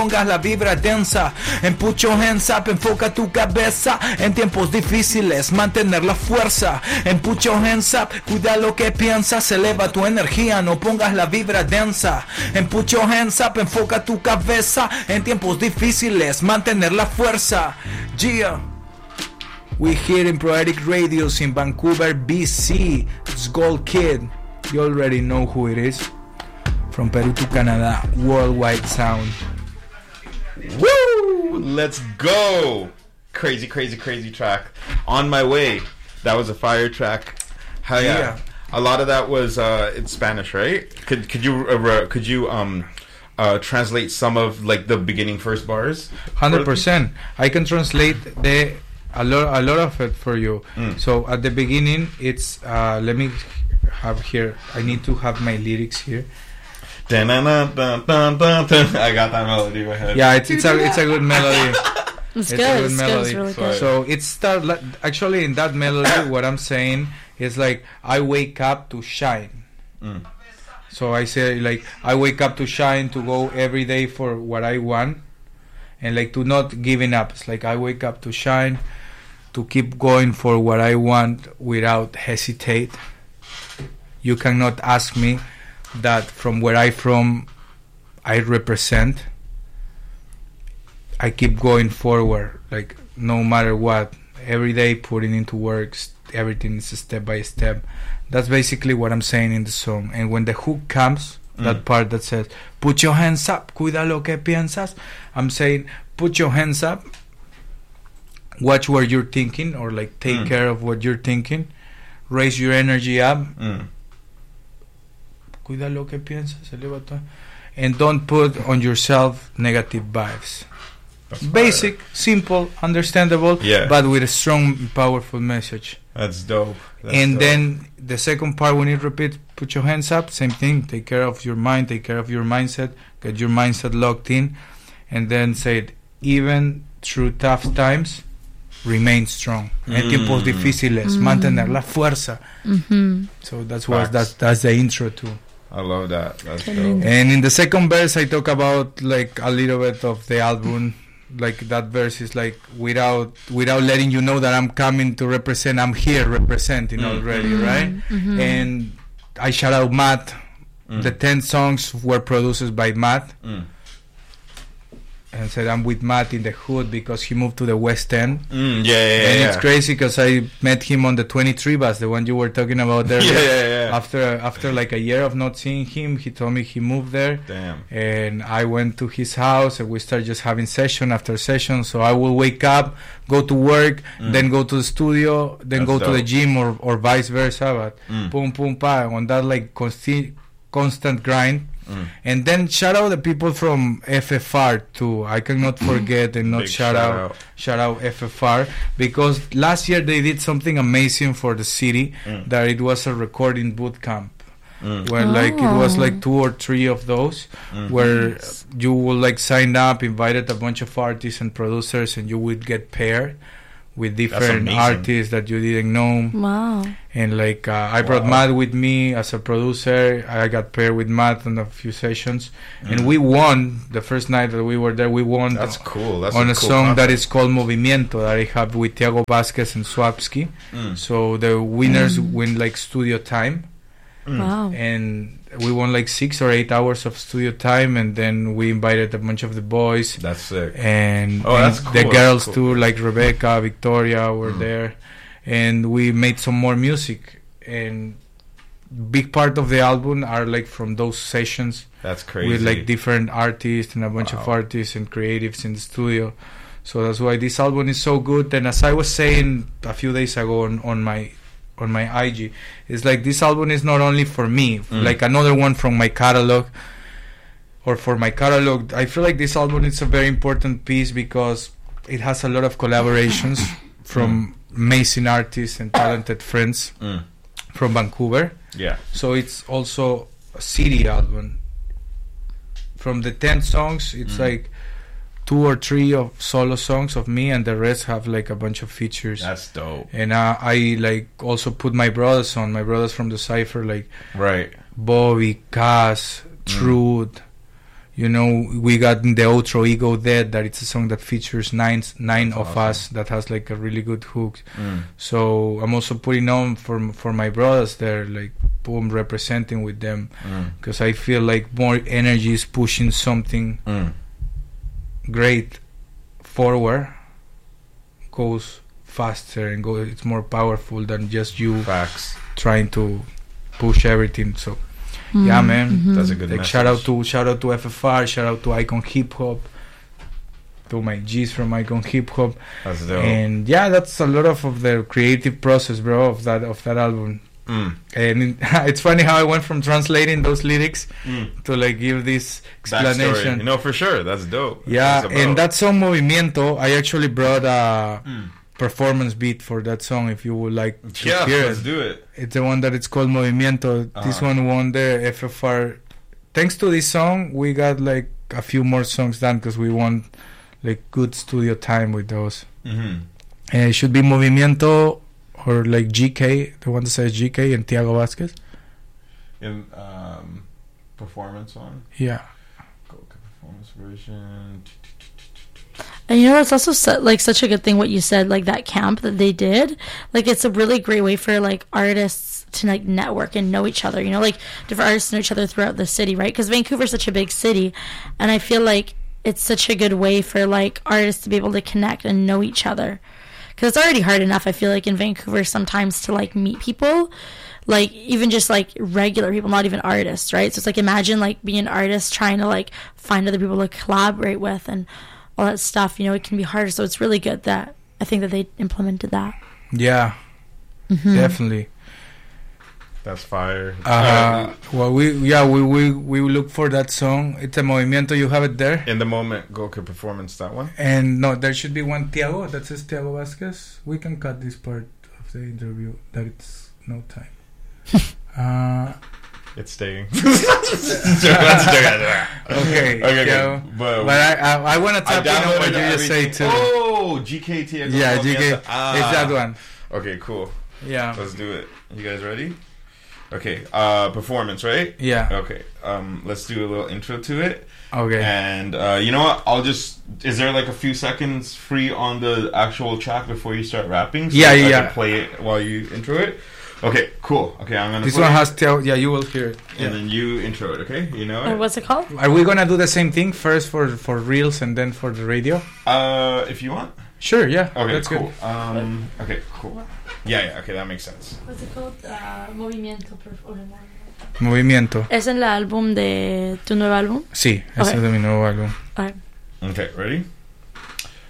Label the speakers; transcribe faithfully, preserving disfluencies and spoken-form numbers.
Speaker 1: Pongas la vibra densa, and put your hands up, enfoca tu cabeza. En tiempos difíciles, mantener la fuerza. And put your hands up, cuida lo que piensas. Eleva tu energía, no pongas la vibra densa. And put your hands up, enfoca tu cabeza. En tiempos difíciles, mantener la fuerza. Yeah. We here in Poetic Radios in Vancouver, B C. It's Gold Kid. You already know who it is. From Peru to Canada, worldwide sound.
Speaker 2: Woo! Let's go! Crazy, crazy, crazy track. On My Way. That was a fire track. Hell yeah. yeah. A lot of that was uh, in Spanish, right? Could could you uh, could you um uh, translate some of like the beginning first bars?
Speaker 1: Hundred percent. I can translate the a lot a lot of it for you. Mm. So at the beginning, it's uh, let me have here. I need to have my lyrics here.
Speaker 2: Dun, dun, dun, dun, dun, dun, dun. I got that melody in my head.
Speaker 1: Yeah, it's it's a it's a good melody.
Speaker 3: It's,
Speaker 1: it's
Speaker 3: good.
Speaker 1: a good
Speaker 3: it's
Speaker 1: melody.
Speaker 3: good. It's really good.
Speaker 1: So it start like, actually in that melody. What I'm saying is like I wake up to shine. Mm. So I say like I wake up to shine, to go every day for what I want, and like to not giving up. It's like I wake up to shine, to keep going for what I want without hesitate. You cannot ask me that from where I from I represent. I keep going forward, like no matter what, every day putting into work, everything is step by step. That's basically what I'm saying in the song. And when the hook comes, mm. that part that says put your hands up, cuida lo que piensas, I'm saying put your hands up, watch what you're thinking, or like take mm. care of what you're thinking, raise your energy up, mm. cuida lo que piensas, eleva, and don't put on yourself negative vibes. That's basic, fire. Simple, understandable,
Speaker 2: yeah.
Speaker 1: but with a strong, powerful message.
Speaker 2: That's dope. That's
Speaker 1: and
Speaker 2: dope.
Speaker 1: Then the second part, when you repeat, put your hands up, same thing, take care of your mind, take care of your mindset, get your mindset locked in, and then say it, even through tough times, remain strong. Mm. En tiempos difíciles, mm. mantener la fuerza.
Speaker 3: Mm-hmm.
Speaker 1: So that's what that's, that's the intro too.
Speaker 2: I love that. That's dope.
Speaker 1: And in the second verse, I talk about like a little bit of the album. Like that verse is like without without letting you know that I'm coming to represent. I'm here representing mm. already, mm-hmm. right? Mm-hmm. And I shout out Matt. Mm. The ten songs were produced by Matt. Mm. And said I'm with Matt in the hood because he moved to the West End.
Speaker 2: Mm, yeah, yeah, yeah.
Speaker 1: And
Speaker 2: yeah.
Speaker 1: it's crazy because I met him on the twenty-three bus, the one you were talking about there.
Speaker 2: yeah, yeah, yeah.
Speaker 1: After after like a year of not seeing him, he told me he moved there.
Speaker 2: Damn.
Speaker 1: And I went to his house and we started just having session after session. So I will wake up, go to work, mm. then go to the studio, then That's go dope. to the gym or, or vice versa. But mm. boom, boom, pa, on that like consti- constant grind. Mm. And then shout out the people from F F R too. I cannot forget and not
Speaker 2: Big
Speaker 1: shout,
Speaker 2: shout
Speaker 1: out,
Speaker 2: out
Speaker 1: shout out F F R, because last year they did something amazing for the city. Mm. That it was a recording boot camp. Mm. Where oh. like it was like two or three of those mm. where you will like sign up, invited a bunch of artists and producers, and you would get paired with different artists that you didn't know.
Speaker 3: Wow.
Speaker 1: And like uh, I brought wow. Matt with me as a producer. I got paired with Matt on a few sessions, mm. and we won the first night that we were there. We won.
Speaker 2: That's cool. That's
Speaker 1: on a,
Speaker 2: a cool
Speaker 1: song
Speaker 2: concept.
Speaker 1: that is called Movimiento that I have with Thiago Vasquez and Swapsky. Mm. So the winners mm. win like studio time.
Speaker 3: Mm. Wow.
Speaker 1: And we won like six or eight hours of studio time, and then we invited a bunch of the boys.
Speaker 2: That's sick.
Speaker 1: And,
Speaker 2: oh,
Speaker 1: and
Speaker 2: that's cool.
Speaker 1: the girls
Speaker 2: that's cool.
Speaker 1: too, like Rebecca, Victoria were mm. there. And we made some more music. And big part of the album are like from those sessions.
Speaker 2: That's crazy.
Speaker 1: With like different artists and a bunch wow. of artists and creatives in the studio. So that's why this album is so good. And as I was saying a few days ago on, on my on my I G, it's like this album is not only for me, mm. like another one from my catalog or for my catalog. I feel like this album is a very important piece because it has a lot of collaborations from mm. amazing artists and talented friends mm. from Vancouver.
Speaker 2: Yeah.
Speaker 1: So it's also a city album. From the ten songs, it's mm. like two or three of solo songs of me, and the rest have like a bunch of features.
Speaker 2: That's dope.
Speaker 1: And uh, I like also put my brothers on, my brothers from the Cypher, like
Speaker 2: right,
Speaker 1: Bobby, Cass, Truth, You know, we got in the outro Ego Dead, that it's a song that features nine nine That's of awesome. us that has like a really good hook. Mm. So I'm also putting on for for my brothers there, like boom, representing with them, because mm. I feel like more energy is pushing something mm. great forward, goes faster and go. It's more powerful than just you
Speaker 2: Facts.
Speaker 1: trying to push everything. So. Mm, yeah, man,
Speaker 2: mm-hmm. That's a good
Speaker 1: like
Speaker 2: message.
Speaker 1: Shout out to shout out to F F R, shout out to Icon Hip Hop, to my G's from Icon Hip Hop.
Speaker 2: That's dope.
Speaker 1: And yeah, that's a lot of, of the creative process, bro, of that of that album.
Speaker 2: Mm.
Speaker 1: And it, it's funny how I went from translating those lyrics mm. to like give this explanation.
Speaker 2: You know, for sure, that's dope.
Speaker 1: Yeah, and that song Movimiento, I actually brought a mm. performance beat for that song. If you would like to
Speaker 2: yeah,
Speaker 1: hear
Speaker 2: let's
Speaker 1: it.
Speaker 2: do it.
Speaker 1: It's the one that it's called Movimiento. Uh-huh. This one won the F F R. Thanks to this song, we got like a few more songs done because we want like good studio time with those.
Speaker 2: Mm-hmm.
Speaker 1: And it should be Movimiento or like G K, the one that says G K and Tiago Vasquez.
Speaker 2: In um, performance one?
Speaker 1: Yeah.
Speaker 2: Performance version.
Speaker 3: And you know, that's also su- like such a good thing what you said, like that camp that they did. Like, it's a really great way for like artists to like network and know each other. You know, like different artists know each other throughout the city, right? Because Vancouver's such a big city, and I feel like it's such a good way for like artists to be able to connect and know each other. Because it's already hard enough, I feel like, in Vancouver sometimes to like meet people, like even just like regular people, not even artists, right? So it's like, imagine like being an artist trying to like find other people to collaborate with and all that stuff. You know, it can be hard. So it's really good that I think that they implemented that.
Speaker 1: Yeah, mm-hmm. definitely.
Speaker 2: That's fire.
Speaker 1: Uh, uh, well, we yeah we, we we look for that song. It's a Movimiento. You have it there.
Speaker 2: In the moment, Goku performance, that one.
Speaker 1: And no, there should be one Tiago that says Tiago Vasquez. We can cut this part of the interview. That it's no time. uh,
Speaker 2: It's staying.
Speaker 1: okay,
Speaker 2: okay,
Speaker 1: yeah,
Speaker 2: but,
Speaker 1: but I I, I want to tap in on what you just say too.
Speaker 2: Oh, G K T.
Speaker 1: Yeah, G K. Ah. It's that one.
Speaker 2: Okay, cool.
Speaker 1: Yeah,
Speaker 2: let's do it. You guys ready? Okay, uh, performance, right?
Speaker 1: Yeah.
Speaker 2: Okay, um, let's do a little intro to it.
Speaker 1: Okay.
Speaker 2: And uh, you know what? I'll just. Is there like a few seconds free on the actual track before you start rapping? So
Speaker 1: yeah,
Speaker 2: I
Speaker 1: yeah.
Speaker 2: can play it while you intro it. Okay, cool. Okay, I'm gonna.
Speaker 1: This
Speaker 2: play
Speaker 1: one
Speaker 2: it.
Speaker 1: has Tiago. Yeah, you will hear it.
Speaker 2: And
Speaker 1: yeah.
Speaker 2: then you intro it. Okay, you know it.
Speaker 3: Uh, what's it called?
Speaker 1: Are we gonna do the same thing first for for reels and then for the radio?
Speaker 2: Uh, if you want.
Speaker 1: Sure. Yeah.
Speaker 2: Okay.
Speaker 1: That's
Speaker 2: cool.
Speaker 1: Good.
Speaker 2: Um. Okay. Cool. Yeah. Yeah. Okay. That makes sense.
Speaker 3: What's it called? Uh, Movimiento.
Speaker 1: Movimiento.
Speaker 3: ¿Es en el álbum de tu nuevo álbum?
Speaker 1: Sí, ese okay. es de mi nuevo álbum.
Speaker 3: Okay.
Speaker 2: Okay. Ready?